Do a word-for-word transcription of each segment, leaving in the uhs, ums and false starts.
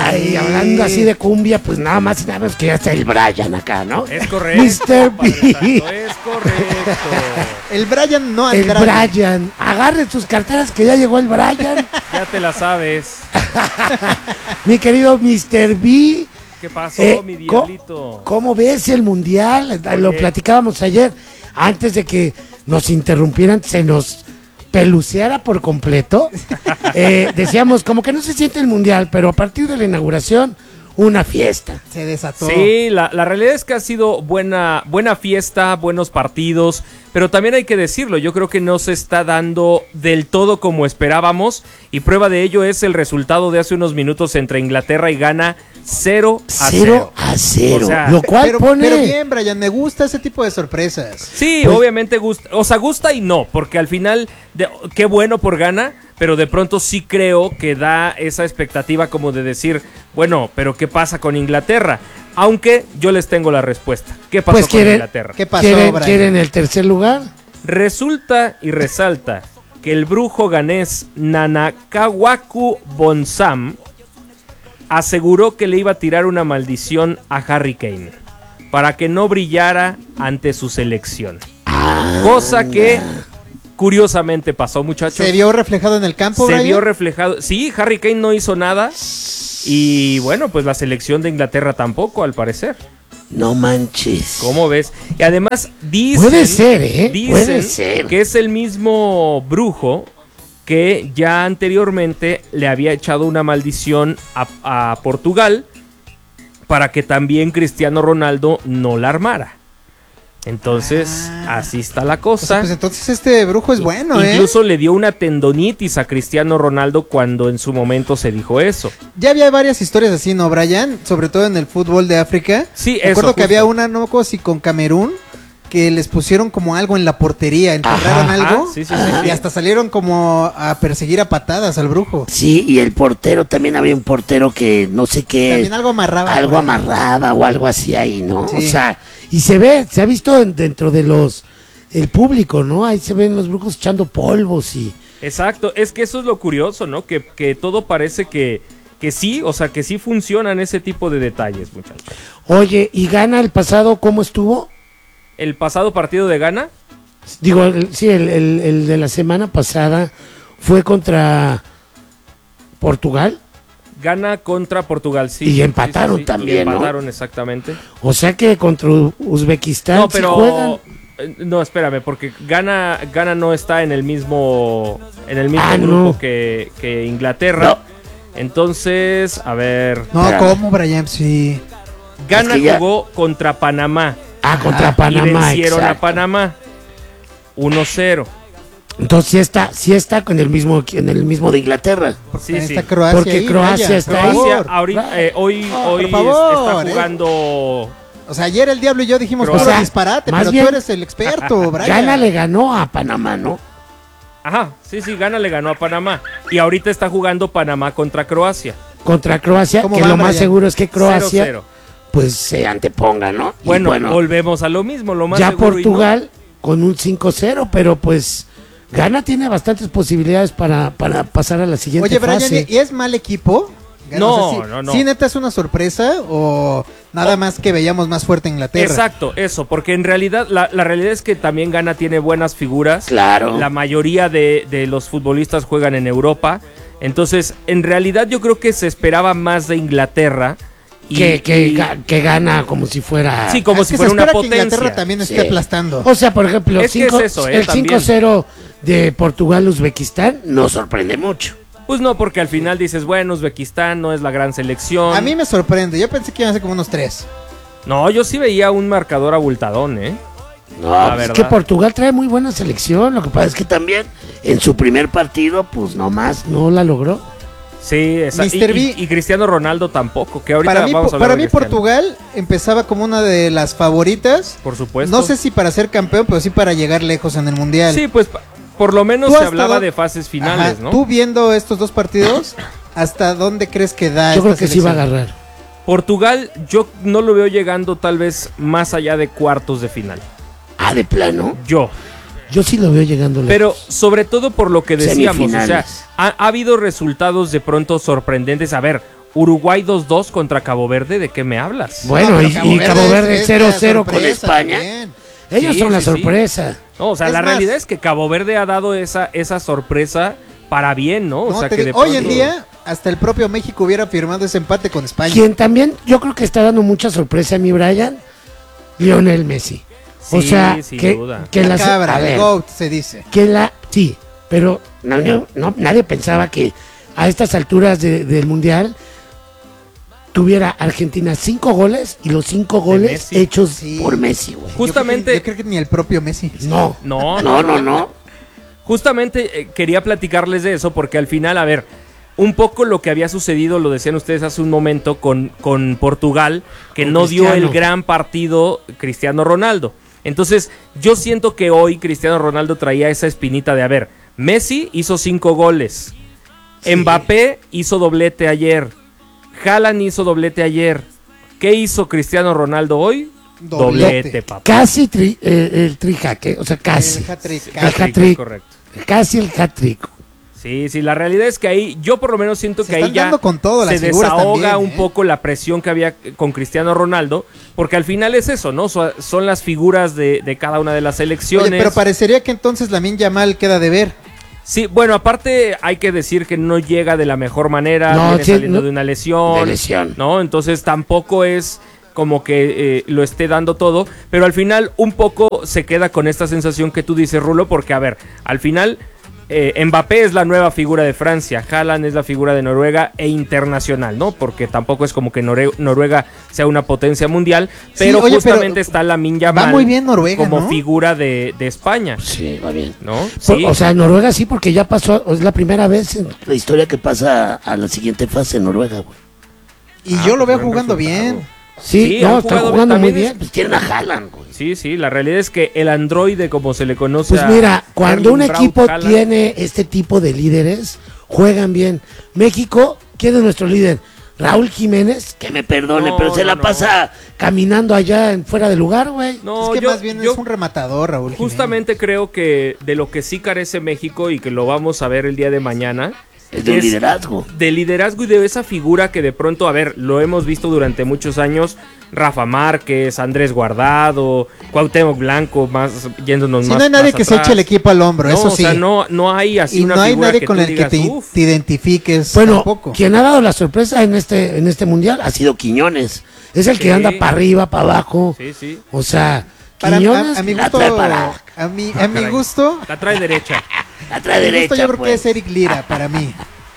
Ay, hablando así de cumbia, pues nada más y nada menos que ya está el Brian acá, ¿no? Es correcto. mister B. Es correcto. El Brian no El Andrade. Brian. Agarren sus carteras que ya llegó el Brian. Ya te la sabes. Mi querido mister B. ¿Qué pasó, Eh, mi co- diablito? ¿Cómo ves el mundial? Lo Oye. platicábamos ayer. Antes de que nos interrumpieran, se nos peluceara por completo. Eh, decíamos, como que no se siente el mundial, pero a partir de la inauguración, una fiesta. Se desató. Sí, la, la realidad es que ha sido buena, buena fiesta, buenos partidos, pero también hay que decirlo, yo creo que no se está dando del todo como esperábamos, y prueba de ello es el resultado de hace unos minutos entre Inglaterra y Ghana, cero a cero. Cero a cero. O sea, lo cual Pero, pone... pero bien, Brian, me gusta ese tipo de sorpresas. Sí, Pues- obviamente gusta, o sea, gusta y no, porque al final, de, qué bueno por Ghana, pero de pronto sí creo que da esa expectativa como de decir, bueno, pero ¿qué pasa con Inglaterra? Aunque yo les tengo la respuesta. ¿Qué pasó Pues con quieren- Inglaterra? ¿Qué pasó, ¿Quieren, Brian? ¿Quieren el tercer lugar? Resulta y resalta que el brujo ganés Nanakawaku Bonsam aseguró que le iba a tirar una maldición a Harry Kane para que no brillara ante su selección. Cosa que curiosamente pasó, muchachos. ¿Se vio reflejado en el campo, Se Brian? vio reflejado. Sí, Harry Kane no hizo nada. Y bueno, pues la selección de Inglaterra tampoco, al parecer. No manches. ¿Cómo ves? Y además dicen, Puede ser, ¿eh? dicen Puede ser. que es el mismo brujo que ya anteriormente le había echado una maldición a, a Portugal para que también Cristiano Ronaldo no la armara. Entonces, Ah. así está la O sea, cosa. pues entonces este brujo es bueno, ¿eh? Incluso le dio una tendonitis a Cristiano Ronaldo cuando en su momento se dijo eso. Ya había varias historias así, ¿no, Brian? Sobre todo en el fútbol de África. Sí, Recuerdo eso, que justo. había una, no me acuerdo si con Camerún, que les pusieron como algo en la portería, enterraron Ajá, algo sí, sí, sí, y sí. hasta salieron como a perseguir a patadas al brujo. Sí, y el portero, también había un portero que no sé qué... También algo amarraba. algo por ahí. amarraba o algo así ahí, ¿no? Sí. O sea, y se ve, se ha visto en- dentro de los, el público, ¿no? Ahí se ven los brujos echando polvos y... Exacto, es que eso es lo curioso, ¿no? Que, que todo parece que, que sí, o sea, que sí funcionan ese tipo de detalles, muchachos. Oye, ¿y Gana el pasado cómo estuvo? El pasado partido de Ghana, Digo, el- sí, el, el- el de la semana pasada fue contra Portugal. Ghana contra Portugal, sí. Y empataron Sí, sí, sí, también, y ¿no? empataron, exactamente. O sea que contra Uzbekistán No, sí pero... juegan. eh, No, espérame, porque Ghana, Ghana no está en el mismo, en el mismo Ah, grupo no. que, que Inglaterra. Entonces, a ver... No, Espérame. ¿cómo, Brian? Sí. Ghana que ya- jugó contra Panamá. Ah, contra Y Panamá, vencieron a exacto. Panamá uno cero. Entonces sí está, sí está con el mismo, en el mismo de Inglaterra. Sí, Ahí sí. está Croacia. Porque ahí, Croacia Brian, está por ahí. Croacia, favor. ahorita, eh, hoy, No, hoy por favor, está eh. jugando. O sea, ayer el Diablo y yo dijimos Croacia. puro O sea, disparate, más pero bien- tú eres el experto, Brian. Gana le ganó a Panamá, ¿no? Ajá, sí, sí, Ghana le ganó a Panamá. Y ahorita está jugando Panamá contra Croacia. Contra Croacia, ¿Cómo que va, lo más Brian? seguro es que Croacia cero cero. pues se anteponga, ¿no? Y Bueno, volvemos a lo mismo, lo más ya seguro y Portugal con un cinco cero, pero pues Ghana tiene bastantes posibilidades para, para pasar a la siguiente Oye, Brian, fase. ¿y es mal equipo? No, O sea, ¿sí- no, no. ¿Sí neta es una sorpresa o nada más que veíamos más fuerte a no. Inglaterra? Exacto, eso, porque en realidad, la, la realidad es que también Ghana tiene buenas figuras. Claro. La mayoría de, de los futbolistas juegan en Europa. Entonces, en realidad yo creo que se esperaba más de Inglaterra. Y, que, que, y- ga- que gana como si fuera... Sí, como Es si que fuera se una espera que potencia. Inglaterra también esté Sí. aplastando. O sea, por ejemplo, Es que cinco- es eso, ¿eh? el También. cinco cero de Portugal-Uzbekistán nos sorprende mucho. Pues no, porque al final dices, bueno, Uzbekistán no es la gran selección. A mí me sorprende, yo pensé que iban a ser como unos tres. No, yo sí veía un marcador abultadón, ¿eh? No, La pues es verdad. que Portugal trae muy buena selección. Lo que pasa es que también en su primer partido, pues nomás no la logró. Sí, exacto. Y, mister B. y- y Cristiano Ronaldo tampoco, que ahorita Para mí, vamos a po- hablar para de mí Cristiano. Portugal empezaba como una de las favoritas. Por supuesto. No sé si para ser campeón, pero sí para llegar lejos en el Mundial. Sí, pues pa- por lo menos ¿Tú se hasta hablaba dónde- de fases finales, Ajá, ¿no? Tú viendo estos dos partidos, ¿hasta dónde crees que da Yo creo esta que sí va a selección? agarrar. Portugal, yo no lo veo llegando tal vez más allá de cuartos de final. Ah, de plano. Yo. Yo sí lo veo llegando lejos. Pero sobre todo por lo que decíamos, o sea, Semifinales. ha, ha habido resultados de pronto sorprendentes. A ver, Uruguay dos dos contra Cabo Verde, ¿de qué me hablas? Bueno, No, y, pero y Cabo Verde es- es cero la cero con sorpresa España. también. Ellos Sí, son la sí, sí. sorpresa. No, o sea, Es la más- realidad es que Cabo Verde ha dado esa, esa sorpresa para bien, ¿no? O No, sea, te que digo, de hoy en pronto- día, hasta el propio México hubiera firmado ese empate con España. Quien también yo creo que está dando mucha sorpresa a mi Brian, Lionel Messi. o Sí, sea, sin que, duda. que La la, cabra, a el ver, GOAT se dice. que la sí, pero no, no, no, nadie pensaba que a estas alturas de- del mundial tuviera Argentina cinco goles y los cinco goles Messi. hechos Sí. por Messi, güey. Justamente- Yo creo, que, yo creo que ni el propio Messi. No, No, no, no, no. Justamente eh, quería platicarles de eso porque al final, a ver, un poco lo que había sucedido, lo decían ustedes hace un momento, con, con Portugal, que Con no dio Cristiano. el gran partido Cristiano Ronaldo. Entonces, yo siento que hoy Cristiano Ronaldo traía esa espinita de, a ver, Messi hizo cinco goles, Sí. Mbappé hizo doblete ayer, Haaland hizo doblete ayer. ¿Qué hizo Cristiano Ronaldo hoy? Doblete. Doblete, papá. Casi tri- eh, el trijaque, o sea, casi. El hat-trick. El hat-trick. Correcto. Casi el hat-trick. Sí, sí, la realidad es que ahí, yo por lo menos siento Se que ahí están ya dando con todo las se figuras desahoga también, un ¿eh? poco la presión que había con Cristiano Ronaldo, porque al final es eso, ¿no? So- son las figuras de, de cada una de las selecciones. Oye, pero parecería que entonces Lamine Yamal queda de ver. Sí, bueno, aparte hay que decir que no llega de la mejor manera, No, viene sí, saliendo no- de una lesión, de lesión. ¿no? Entonces tampoco es como que eh, lo esté dando todo, pero al final un poco se queda con esta sensación que tú dices, Rulo, porque a ver, al final eh, Mbappé es la nueva figura de Francia, Haaland es la figura de Noruega e internacional, ¿no? Porque tampoco es como que Nore- Noruega sea una potencia mundial, pero oye, pero justamente está Lamine Yamal va muy bien Noruega, como ¿no? figura de, de España, Sí, va bien. ¿no? Por- Sí. O sea, Noruega sí, porque ya pasó, es la primera vez en la historia que pasa a la siguiente fase en Noruega, güey. Y Ah, yo lo pues veo buen jugando resultado. bien. Sí, Sí, no, han están jugado jugando muy también bien. es- Pues tienen a Haaland, güey. Sí, sí, la realidad es que el androide, como se le conoce Pues a mira, cuando un Erling Braut equipo Haaland, tiene este tipo de líderes, juegan bien. México, ¿quién es nuestro líder? Raúl Jiménez, que me perdone, No, pero se no, la no. pasa caminando allá en fuera de lugar, güey. No, es que yo- más bien yo es un rematador, Raúl. justamente creo que de lo que sí carece México y que lo vamos a ver el día de mañana, Es del liderazgo. de liderazgo y de esa figura que de pronto, a ver, lo hemos visto durante muchos años, Rafa Márquez, Andrés Guardado, Cuauhtémoc Blanco, más yéndonos Si más no hay nadie más que se atrás. eche el equipo al hombro, No, eso o sí. sea, no, no hay así y una no hay figura nadie que con tú el digas, que te, "Uf". te identifiques Bueno, tampoco. quien ha dado la sorpresa en este en este mundial ha sido Quiñones. Es el que Sí. anda para arriba, para abajo. Sí, sí. O sea, Para, Quiñones a, a mi la gusto, trae para a mi, a mi Caray. gusto, La trae derecha. la trae a mi gusto derecha, yo creo pues. que es Eric Lira para mí.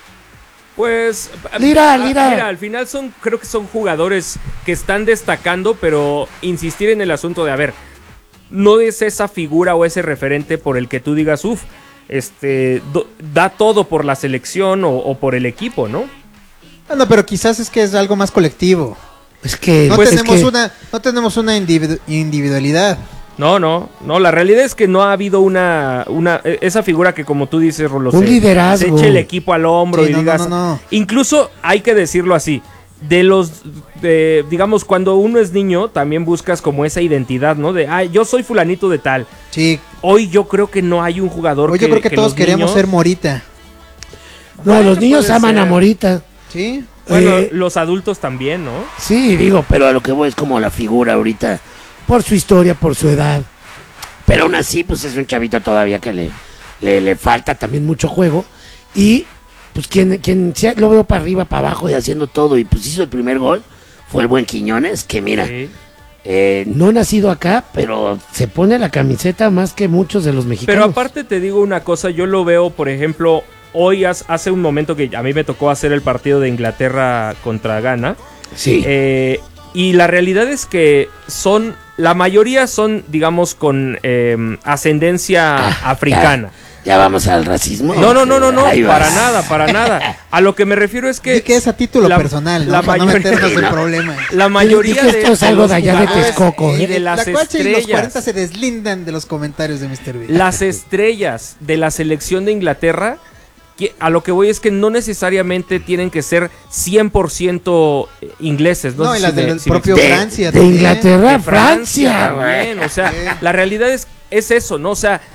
Pues Lira, ah, Lira. mira, al final son creo que son jugadores que están destacando, pero insistir en el asunto de a ver, no es esa figura o ese referente por el que tú digas, uff, este do- da todo por la selección o, o por el equipo, ¿no? Bueno, pero quizás es que es algo más colectivo. Es que No pues, es tenemos que- una, no tenemos una individu- individualidad. No, no, no, la realidad es que no ha habido una, una e- esa figura que como tú dices, Rolo, Un se- liderazgo. se eche el equipo al hombro Sí, y no, no, digas, no, no. incluso hay que decirlo así, de los, de, digamos, cuando uno es niño, también buscas como esa identidad, ¿no? De, ah, yo soy fulanito de tal. Sí, Hoy yo creo que no hay un jugador hoy que yo creo que, todos los queríamos niños- ser Morita. No, Bueno, los niños puede aman a ser. Morita. Sí. Bueno, Eh, los adultos también, ¿no? Sí, digo, pero a lo que voy es como la figura ahorita, por su historia, por su edad. Pero aún así, pues es un chavito todavía que le, le, le falta también mucho juego. Y pues quien, quien sea- lo veo para arriba, para abajo y haciendo todo, y pues hizo el primer gol, fue el buen Quiñones, que mira, Sí. eh, no ha nacido acá, pero se pone la camiseta más que muchos de los mexicanos. Pero aparte te digo una cosa, yo lo veo, por ejemplo, hoy has- hace un momento que a mí me tocó hacer el partido de Inglaterra contra Ghana. Sí, Eh, y la realidad es que son, la mayoría son, digamos, con eh, ascendencia Ah, africana. ya vamos al racismo. No, no, no, no, no, Ahí vas. para nada, para nada. A lo que me refiero es que Di que es a título la- personal, ¿no? la Para no mayoría- meternos en No. problemas. la mayoría Di que de, esto es de algo los de allá de jugadores Texcoco, y ¿eh? de las la cuacha y los cuarenta estrellas, se deslindan de los comentarios de mister Bean. las estrellas de la selección de Inglaterra, que a lo que voy es que no necesariamente tienen que ser cien por ciento ingleses. No, No, sé y si las me- del si me propio explico. De, Francia de también. Inglaterra, De Francia, güey. también, o sea, Sí. la realidad es, es eso, ¿no? O sea,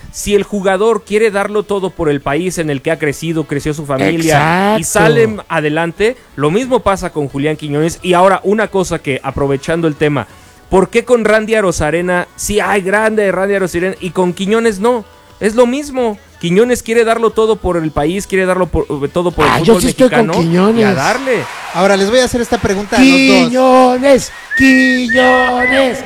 si el jugador quiere darlo todo por el país en el que ha crecido, creció su familia Exacto. y sale adelante, lo mismo pasa con Julián Quiñones. Y ahora una cosa que, aprovechando el tema, ¿por qué con Randy Arozarena sí hay grande Randy Arozarena y con Quiñones no? Es lo mismo. Quiñones quiere darlo todo por el país, quiere darlo por, todo por el Ah, fútbol yo sí estoy con mexicano Quiñones. y a darle. Ahora les voy a hacer esta pregunta a los dos. Quiñones, Quiñones,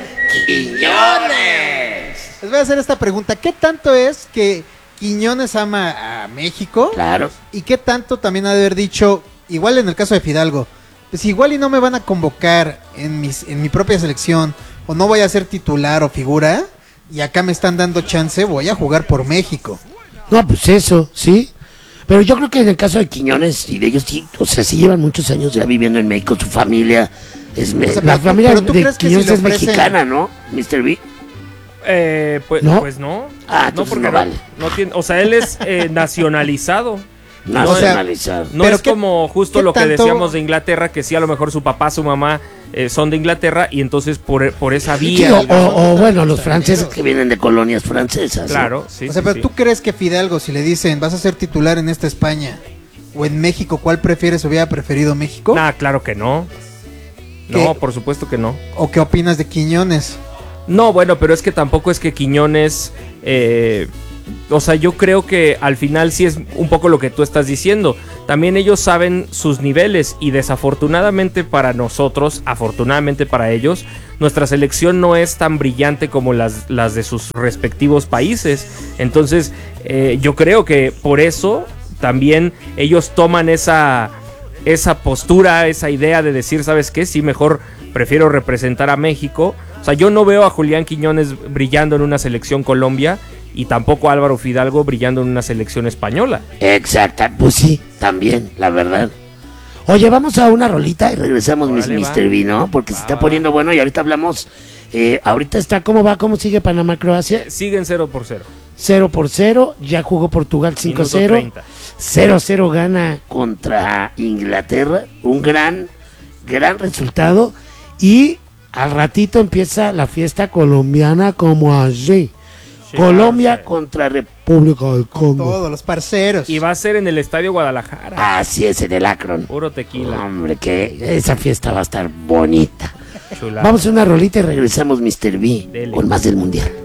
Quiñones. Les voy a hacer esta pregunta. ¿Qué tanto es que Quiñones ama a México? Claro. ¿Y qué tanto también ha de haber dicho, igual en el caso de Fidalgo, pues igual y no me van a convocar en, mis, en mi propia selección, o no voy a ser titular o figura, y acá me están dando chance, voy a jugar por México? No, pues eso, sí. Pero yo creo que en el caso de Quiñones y de ellos, sí, o sea, sí llevan muchos años ya viviendo en México, su familia es me- O sea, la pero- familia pero ¿tú de crees que Quiñones si le es ofrecen- mexicana, ¿no? mister B. Eh, pues, ¿No? pues no. Ah, no, entonces porque no no, vale. no tiene, o sea, él es eh, nacionalizado. No, o sea, Nacionalizado. No Pero es qué- como justo qué lo que tanto- decíamos de Inglaterra, que sí, a lo mejor su papá, su mamá eh, son de Inglaterra y entonces por, por esa Sí, vía. o, digamos. o- o, bueno, los franceses que vienen de colonias francesas. ¿no? Claro, sí. O sea, sí, pero sí. ¿tú crees que Fidalgo, si le dicen, vas a ser titular en esta España, o en México, cuál prefieres? ¿Hubiera preferido México? Nah, claro que no. ¿Qué? No, por supuesto que no. ¿O qué opinas de Quiñones? No, bueno, pero es que tampoco es que Quiñones, eh, o sea, yo creo que al final sí es un poco lo que tú estás diciendo. También ellos saben sus niveles y desafortunadamente para nosotros, afortunadamente para ellos, nuestra selección no es tan brillante como las, las de sus respectivos países. Entonces, eh, yo creo que por eso también ellos toman esa, esa postura, esa idea de decir, ¿sabes qué? Sí, mejor prefiero representar a México. O sea, yo no veo a Julián Quiñones brillando en una selección Colombia y tampoco a Álvaro Fidalgo brillando en una selección española. Exacto, pues sí, también, la verdad. Oye, vamos a una rolita y regresamos, mis Órale, va. mister B, ¿no? Porque Va, se está va. poniendo bueno y ahorita hablamos. Eh, ahorita está, ¿cómo va? ¿Cómo sigue Panamá-Croacia? Siguen cero por cero. cero por cero, ya jugó Portugal cinco Minuto cero. treinta. cero cero gana contra Inglaterra, un gran, gran resultado. Y al ratito empieza la fiesta colombiana como así. Sí, Colombia claro. contra República del Congo. Todos los parceros. Y va a ser en el Estadio Guadalajara. Así es, en el Akron. Puro tequila. Hombre, que esa fiesta va a estar bonita. Chulada. Vamos a una rolita y regresamos, mister B, Dele. con más del Mundial.